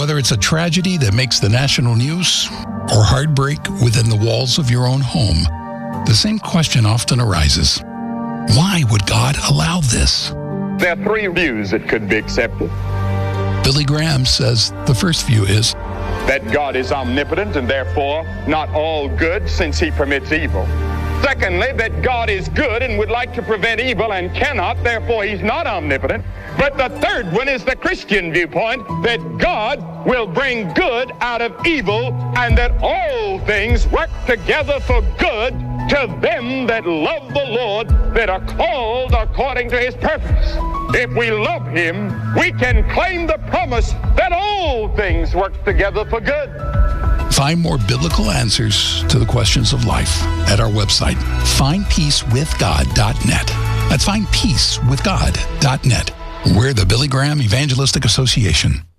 Whether it's a tragedy that makes the national news or heartbreak within the walls of your own home, the same question often arises. Why would God allow this? There are three views that could be accepted. Billy Graham says the first view is that God is omnipotent and therefore not all good since he permits evil. Secondly, that God is good and would like to prevent evil and cannot, therefore he's not omnipotent. But the third one is the Christian viewpoint, that God will bring good out of evil and that all things work together for good to them that love the Lord, that are called according to his purpose. If we love him, we can claim the promise that all things work together for good. Find more biblical answers to the questions of life at our website, findpeacewithgod.net. That's findpeacewithgod.net. We're the Billy Graham Evangelistic Association.